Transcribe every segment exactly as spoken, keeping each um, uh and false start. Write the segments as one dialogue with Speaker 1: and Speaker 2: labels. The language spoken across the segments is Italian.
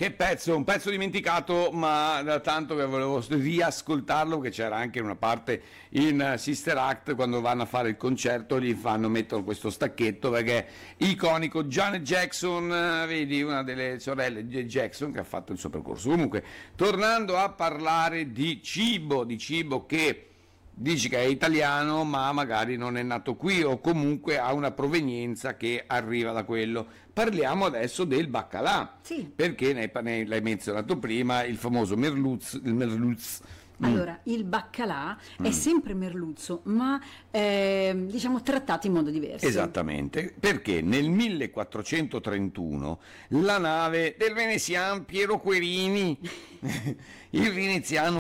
Speaker 1: Che pezzo, un pezzo dimenticato, ma da tanto che volevo riascoltarlo, che c'era anche una parte in Sister Act, quando vanno a fare il concerto gli fanno, mettono questo stacchetto perché è iconico. Janet Jackson, vedi, una delle sorelle di Jackson che ha fatto il suo percorso. Comunque, tornando a parlare di cibo, di cibo che dici che è italiano ma magari non è nato qui o comunque ha una provenienza che arriva da quello. Parliamo adesso del baccalà,
Speaker 2: sì.
Speaker 1: Perché ne, ne, l'hai menzionato prima, il famoso merluz, il merluz.
Speaker 2: Allora, mm. il baccalà
Speaker 1: mm.
Speaker 2: è sempre merluzzo, ma eh, diciamo trattato in modo diverso.
Speaker 1: Esattamente, perché nel millequattrocentotrentuno la nave del veneziano Piero Querini, il veneziano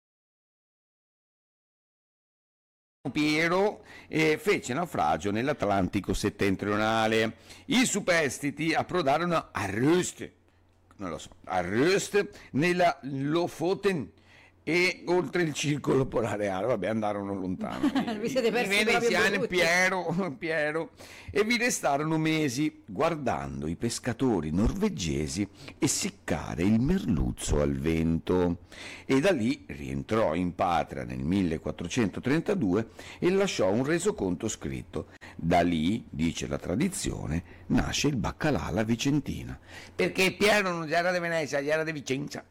Speaker 1: Piero eh, fece naufragio nell'Atlantico settentrionale. I superstiti approdarono a Rust, non lo so, a Rust nella Lofoten e oltre il circolo polare arabo, vabbè, andarono lontano.
Speaker 2: Vi siete persi
Speaker 1: I veneziani Piero, Piero e vi restarono mesi guardando i pescatori norvegesi essiccare il merluzzo al vento, e da lì rientrò in patria nel millequattrocentotrentadue e lasciò un resoconto scritto. Da lì, dice la tradizione, nasce il baccalà alla vicentina, perché Piero non era di Venezia, era di Vicenza.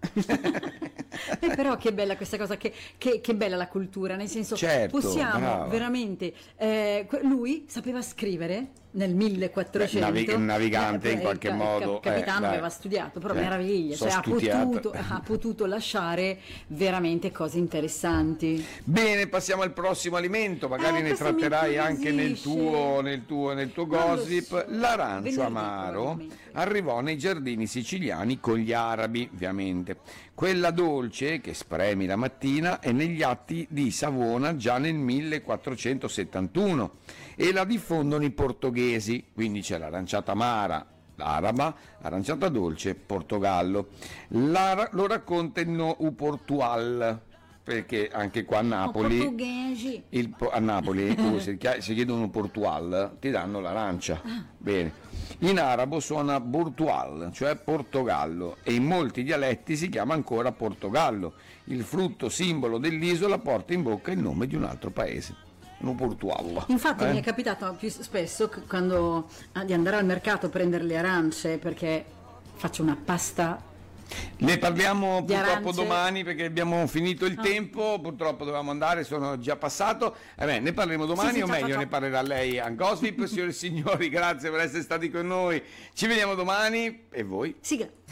Speaker 2: Eh, però che bella questa cosa, che, che, che bella la cultura, nel senso,
Speaker 1: certo,
Speaker 2: possiamo
Speaker 1: brava.
Speaker 2: veramente, eh, lui sapeva scrivere nel millequattrocento,
Speaker 1: Navig- navigante
Speaker 2: eh,
Speaker 1: in qualche
Speaker 2: il,
Speaker 1: modo,
Speaker 2: il capitano
Speaker 1: eh,
Speaker 2: aveva studiato, però
Speaker 1: eh,
Speaker 2: meraviglia,
Speaker 1: so
Speaker 2: cioè, ha, potuto,
Speaker 1: studiato.
Speaker 2: ha potuto lasciare veramente cose interessanti.
Speaker 1: Bene, passiamo al prossimo alimento, magari
Speaker 2: Eh,
Speaker 1: ne
Speaker 2: questo mi
Speaker 1: tratterai anche nel
Speaker 2: incuriosisce.
Speaker 1: tuo, nel tuo, nel tuo
Speaker 2: Non lo
Speaker 1: gossip.
Speaker 2: so.
Speaker 1: L'arancio
Speaker 2: Venerdì,
Speaker 1: amaro
Speaker 2: probabilmente.
Speaker 1: arrivò nei giardini siciliani con gli arabi, ovviamente. Quella dolce che spremi la mattina è negli atti di Savona già nel millequattrocentosettantuno e la diffondono i portoghesi, quindi c'è l'aranciata amara araba, aranciata dolce Portogallo. La, lo raccontano u Portual, perché anche qua a Napoli,
Speaker 2: Oh, portoghesi.
Speaker 1: il, a Napoli tu, se, se chiedono Portual ti danno l'arancia. Bene. In arabo suona Bortual, cioè Portogallo, e in molti dialetti si chiama ancora Portogallo. Il frutto simbolo dell'isola porta in bocca il nome di un altro paese. No Portual.
Speaker 2: Infatti
Speaker 1: eh?
Speaker 2: mi è capitato più spesso che quando ah, di andare al mercato a prendere le arance, perché faccio una pasta.
Speaker 1: Ne parliamo
Speaker 2: Di
Speaker 1: purtroppo
Speaker 2: arance.
Speaker 1: domani perché abbiamo finito il
Speaker 2: Ah.
Speaker 1: tempo, purtroppo dovevamo andare, sono già passato. Eh beh, ne parleremo domani,
Speaker 2: Sì, sì,
Speaker 1: o
Speaker 2: ciao,
Speaker 1: meglio
Speaker 2: ciao,
Speaker 1: ne
Speaker 2: ciao.
Speaker 1: parlerà lei a Gossip. Signore e signori, grazie per essere stati con noi. Ci vediamo domani, e voi?
Speaker 2: Sigla.